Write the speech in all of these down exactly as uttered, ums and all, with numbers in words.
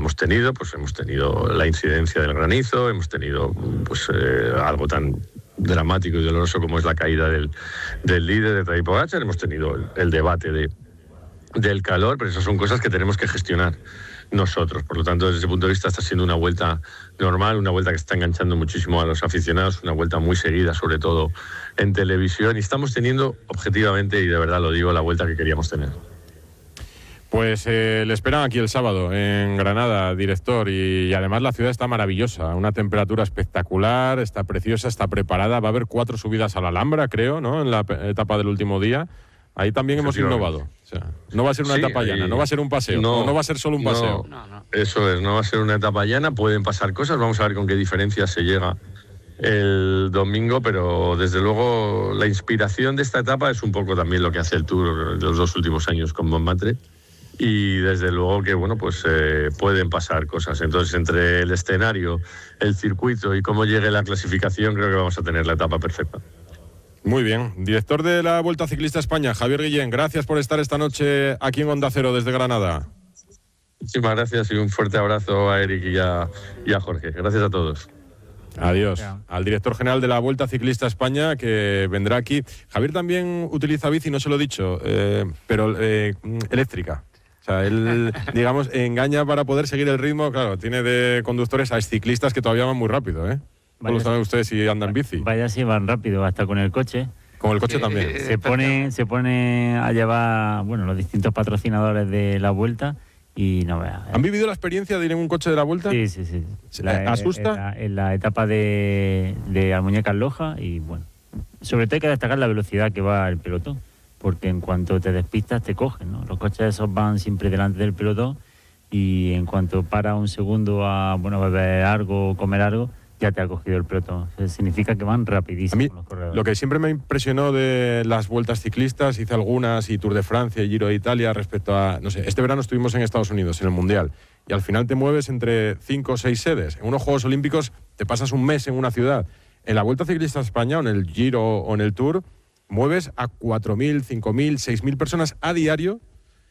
hemos tenido, pues hemos tenido la incidencia del granizo, hemos tenido pues eh, algo tan dramático y doloroso como es la caída del, del líder de Tadej Pogačar, hemos tenido el, el debate de, del calor, pero esas son cosas que tenemos que gestionar nosotros. Por lo tanto, desde ese punto de vista está siendo una vuelta normal, una vuelta que está enganchando muchísimo a los aficionados, una vuelta muy seguida, sobre todo en televisión, y estamos teniendo objetivamente, y de verdad lo digo, la vuelta que queríamos tener. Pues eh, le esperan aquí el sábado en Granada, director, y, y además la ciudad está maravillosa, una temperatura espectacular, está preciosa, está preparada, va a haber cuatro subidas a la Alhambra, creo, ¿no?, en la etapa del último día. Ahí también hemos innovado. O sea, no va a ser una sí, etapa llana, no va a ser un paseo, no, no va a ser solo un paseo. No, no, no. Eso es, no va a ser una etapa llana, pueden pasar cosas, vamos a ver con qué diferencias se llega el domingo, pero desde luego la inspiración de esta etapa es un poco también lo que hace el Tour de los dos últimos años con Montmartre, y desde luego que bueno, pues eh, pueden pasar cosas. Entonces, entre el escenario, el circuito y cómo llegue la clasificación, creo que vamos a tener la etapa perfecta. Muy bien. Director de la Vuelta Ciclista España, Javier Guillén, gracias por estar esta noche aquí en Onda Cero desde Granada. Muchísimas gracias y un fuerte abrazo a Eric y a, y a Jorge. Gracias a todos. Adiós. Al director general de la Vuelta Ciclista España, que vendrá aquí. Javier también utiliza bici, no se lo he dicho, eh, pero eh, eléctrica. O sea, él, digamos, engaña para poder seguir el ritmo. Claro, tiene de conductores a ciclistas que todavía van muy rápido, ¿eh? ¿Cómo lo saben ustedes si andan en bici? Vaya, sí, van rápido, hasta con el coche. Con el coche sí, también. Se pone, se pone a llevar, bueno, los distintos patrocinadores de la Vuelta y no veas. ¿Han vivido la experiencia de ir en un coche de la Vuelta? Sí, sí, sí. La, ¿Asusta? En la, en la etapa de, de Almuñécar Loja y bueno, sobre todo hay que destacar la velocidad que va el pelotón, porque en cuanto te despistas te cogen, ¿no? Los coches esos van siempre delante del pelotón y en cuanto para un segundo a, bueno, beber algo o comer algo, ya te ha cogido el pelotón. Eso significa que van rapidísimo. A mí, los corredores. Lo que siempre me impresionó de las vueltas ciclistas, hice algunas, y Tour de Francia y Giro de Italia, respecto a, no sé, este verano estuvimos en Estados Unidos, en el Mundial, y al final te mueves entre cinco o seis sedes. En unos Juegos Olímpicos te pasas un mes en una ciudad. En la Vuelta Ciclista España, o en el Giro o en el Tour, mueves a cuatro mil, cinco mil, seis mil personas a diario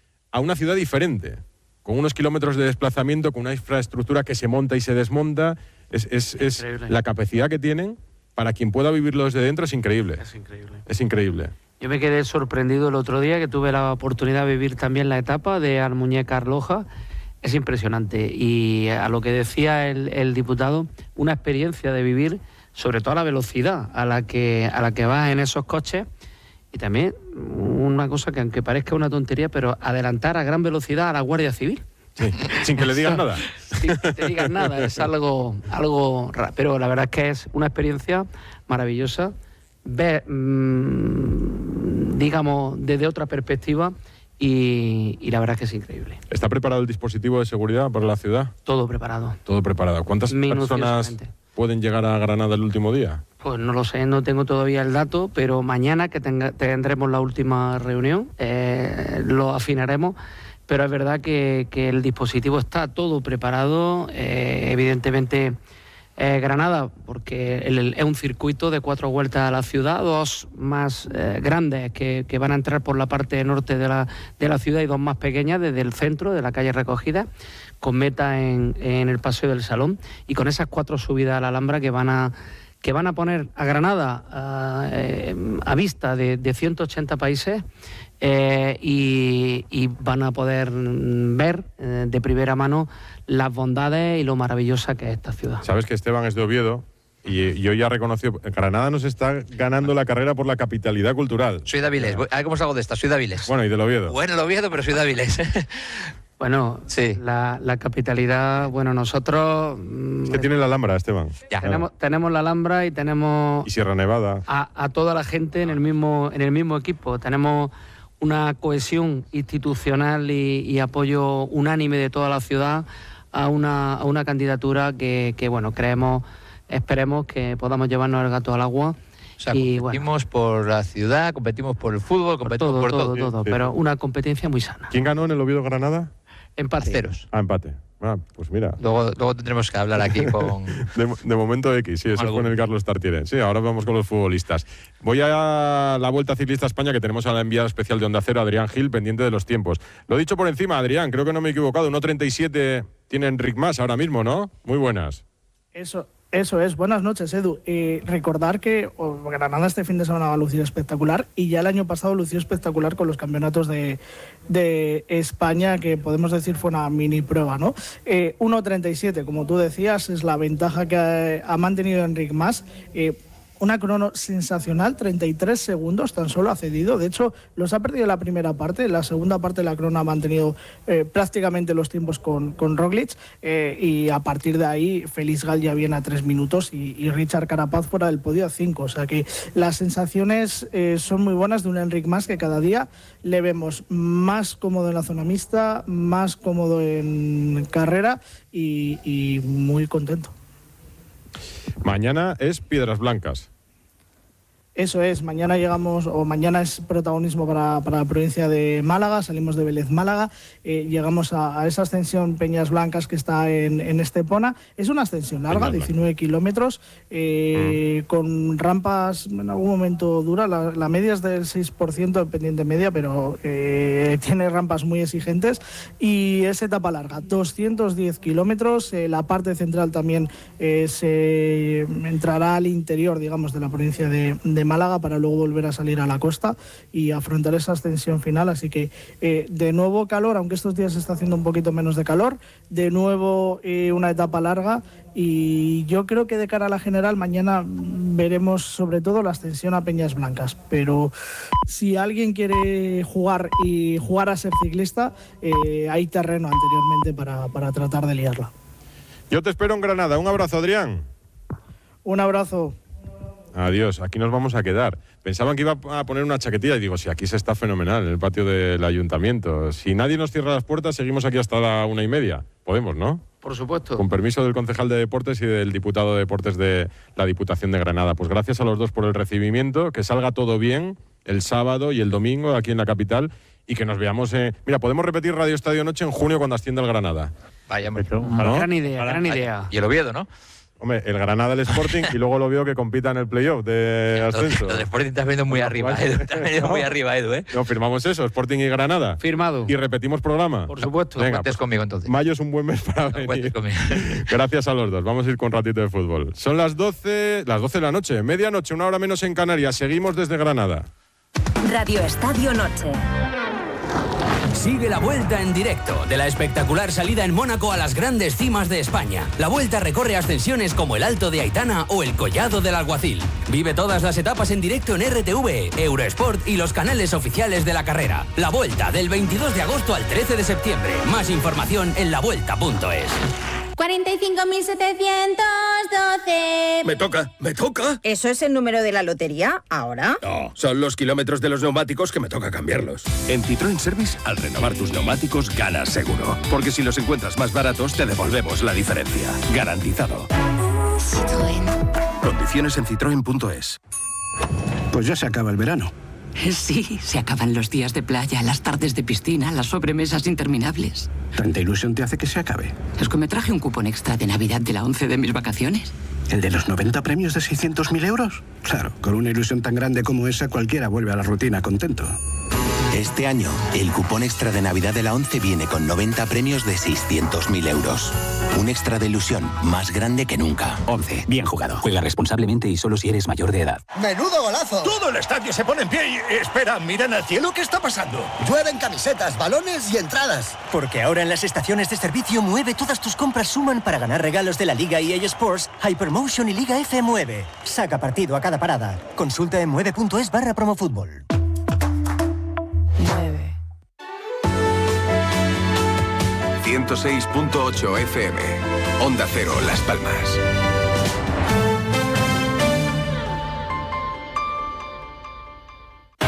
a una ciudad diferente, con unos kilómetros de desplazamiento, con una infraestructura que se monta y se desmonta. Es, es, es la capacidad que tienen para quien pueda vivirlo desde dentro es increíble. Es increíble. Es increíble. Yo me quedé sorprendido el otro día que tuve la oportunidad de vivir también la etapa de Almuñécar Loja. Es impresionante. Y a lo que decía el, el diputado, una experiencia de vivir, sobre todo a la velocidad a la que, a la que vas en esos coches. Y también una cosa que, aunque parezca una tontería, pero adelantar a gran velocidad a la Guardia Civil. Sí, sin que le digas nada. Sin que te digas nada, es algo, algo raro. Pero la verdad es que es una experiencia maravillosa. Ver, mmm, digamos, desde otra perspectiva y, y la verdad es que es increíble. ¿Está preparado el dispositivo de seguridad para la ciudad? Todo preparado. Todo preparado. ¿Cuántas personas pueden llegar a Granada el último día? Pues no lo sé, no tengo todavía el dato, pero mañana que tenga, tendremos la última reunión, eh, lo afinaremos. Pero es verdad que, que el dispositivo está todo preparado, eh, evidentemente eh, Granada, porque el, el, es un circuito de cuatro vueltas a la ciudad, dos más eh, grandes que, que van a entrar por la parte norte de la, de la ciudad y dos más pequeñas desde el centro, de la calle Recogida, con meta en, en el Paseo del Salón, y con esas cuatro subidas a la Alhambra que van a... que van a poner a Granada a, eh, a vista de, de ciento ochenta países eh, y, y van a poder ver eh, de primera mano las bondades y lo maravillosa que es esta ciudad. Sabes que Esteban es de Oviedo y, y hoy ya reconoció, Granada nos está ganando la carrera por la capitalidad cultural. Soy de Avilés, a ver cómo salgo de esta, soy de Avilés. Bueno, y del Oviedo. Bueno, de Oviedo, pero soy de Avilés. Bueno, sí. la, la capitalidad, bueno, nosotros... Es que tiene la Alhambra, Esteban. Ya. Tenemos, tenemos la Alhambra y tenemos... Y Sierra Nevada. A, a toda la gente en el mismo, en el mismo equipo. Tenemos una cohesión institucional y, y apoyo unánime de toda la ciudad a una, a una candidatura que, que, bueno, creemos, esperemos que podamos llevarnos el gato al agua. O sea, y, competimos bueno, por la ciudad, competimos por el fútbol, competimos por todo, por todo. todo, todo, sí, pero sí. una competencia muy sana. ¿Quién ganó en el Oviedo Granada? Empate. Ceros. Ah, empate. Ah, pues mira. Luego, luego tendremos que hablar aquí con... De, de momento X, sí, eso es con el Carlos Tartiere. Sí, ahora vamos con los futbolistas. Voy a la Vuelta Ciclista a España, que tenemos a la enviada especial de Onda Cero, Adrián Gil, pendiente de los tiempos. Lo he dicho por encima, Adrián, creo que no me he equivocado. uno treinta y siete tiene Enric Mas ahora mismo, ¿no? Muy buenas. Eso, eso es. Buenas noches, Edu. Eh, recordar que oh, Granada este fin de semana va a lucir espectacular y ya el año pasado lució espectacular con los campeonatos de, de España, que podemos decir fue una mini prueba, ¿no? Eh, uno treinta y siete, como tú decías, es la ventaja que ha, ha mantenido Enric Mas. Eh, Una crono sensacional, treinta y tres segundos tan solo ha cedido. De hecho, los ha perdido en la primera parte. En la segunda parte la crono ha mantenido eh, prácticamente los tiempos con, con Roglic. Eh, y a partir de ahí, Félix Gal ya viene a tres minutos y, y Richard Carapaz fuera del podio a cinco. O sea que las sensaciones eh, son muy buenas de un Enric Mas que cada día le vemos más cómodo en la zona mixta, más cómodo en carrera y, y muy contento. Mañana es Piedras Blancas. Eso es, mañana llegamos, o mañana es protagonismo para, para la provincia de Málaga, salimos de Vélez Málaga, eh, llegamos a, a esa ascensión Peñas Blancas que está en, en Estepona. Es una ascensión larga, diecinueve kilómetros, eh, mm. con rampas en algún momento dura, la, la media es del seis por ciento de pendiente media, pero eh, tiene rampas muy exigentes y es etapa larga, doscientos diez kilómetros, eh, la parte central también eh, se entrará al interior, digamos, de la provincia de, de Málaga para luego volver a salir a la costa y afrontar esa ascensión final. Así que eh, de nuevo calor, aunque estos días está haciendo un poquito menos de calor, de nuevo eh, una etapa larga y yo creo que de cara a la general mañana veremos sobre todo la ascensión a Peñas Blancas, pero si alguien quiere jugar y jugar a ser ciclista, eh, hay terreno anteriormente para, para tratar de liarla. Yo te espero en Granada. Un abrazo, Adrián. Un abrazo. Adiós, aquí nos vamos a quedar. Pensaban que iba a poner una chaquetilla y digo, si aquí se está fenomenal en el patio del ayuntamiento. Si nadie nos cierra las puertas, seguimos aquí hasta la una y media. Podemos, ¿no? Por supuesto. Con permiso del concejal de deportes y del diputado de deportes de la Diputación de Granada. Pues gracias a los dos por el recibimiento, que salga todo bien el sábado y el domingo aquí en la capital y que nos veamos... Eh... Mira, podemos repetir Radio Estadio Noche en junio cuando ascienda el Granada. Vaya, hombre. ¿No? Gran idea, gran idea. Y el Oviedo, ¿no? Hombre, el Granada, el Sporting, y luego lo veo que compita en el playoff de ascenso. Lo del Sporting te has venido muy arriba, Edu. Te has venido muy arriba, Edu, ¿eh? No, firmamos eso, Sporting y Granada. Firmado. Y repetimos programa. Por supuesto. Venga, cuentes pues, conmigo entonces. Mayo es un buen mes para no venir. Cuentes conmigo. Gracias a los dos. Vamos a ir con un ratito de fútbol. Son las doce, las doce de la noche, medianoche, una hora menos en Canarias. Seguimos desde Granada. Radio Estadio Noche. Sigue la Vuelta en directo de la espectacular salida en Mónaco a las grandes cimas de España. La Vuelta recorre ascensiones como el Alto de Aitana o el Collado del Alguacil. Vive todas las etapas en directo en R T V, Eurosport y los canales oficiales de la carrera. La Vuelta del veintidós de agosto al trece de septiembre. Más información en la vuelta punto es. cuarenta y cinco mil setecientos doce. Me toca, me toca. ¿Eso es el número de la lotería ahora? No, son los kilómetros de los neumáticos que me toca cambiarlos. En Citroën Service, al renovar tus neumáticos, ganas seguro. Porque si los encuentras más baratos, te devolvemos la diferencia. Garantizado. Citroën. Condiciones en citroen punto es. Pues ya se acaba el verano. Sí, se acaban los días de playa, las tardes de piscina, las sobremesas interminables. ¿Tanta ilusión te hace que se acabe? Es que me traje un cupón extra de Navidad de la once de mis vacaciones. ¿El de los noventa premios de seiscientos mil euros? Claro, con una ilusión tan grande como esa, cualquiera vuelve a la rutina contento. Este año, el cupón extra de Navidad de la once viene con noventa premios de seiscientos mil euros. Un extra de ilusión más grande que nunca. once. Bien jugado. Juega responsablemente y solo si eres mayor de edad. ¡Menudo golazo! Todo el estadio se pone en pie y... Espera, miran al cielo, ¿qué está pasando? Llueven camisetas, balones y entradas. Porque ahora en las estaciones de servicio Mueve todas tus compras suman para ganar regalos de la Liga E A Sports, Hypermotion y Liga F Mueve. Saca partido a cada parada. Consulta en mueve punto es barra promofútbol. ciento seis punto ocho F M. Onda Cero, Las Palmas.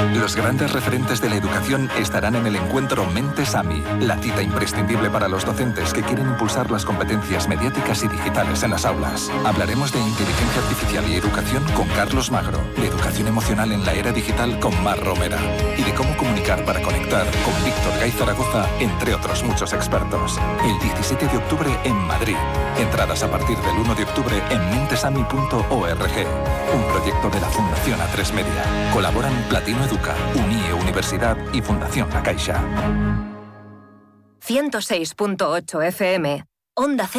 Los grandes referentes de la educación estarán en el encuentro Mentes A M I, la cita imprescindible para los docentes que quieren impulsar las competencias mediáticas y digitales en las aulas. Hablaremos de inteligencia artificial y educación con Carlos Magro, de educación emocional en la era digital con Mar Romera y de cómo comunicar para conectar con Víctor Gay Zaragoza, entre otros muchos expertos. El diecisiete de octubre en Madrid. Entradas a partir del uno de octubre en mentesami punto org. Un proyecto de la Fundación A tres Media. Colaboran Platino Educa, Unie Universidad y Fundación La Caixa. ciento seis punto ocho F M. Onda Cero.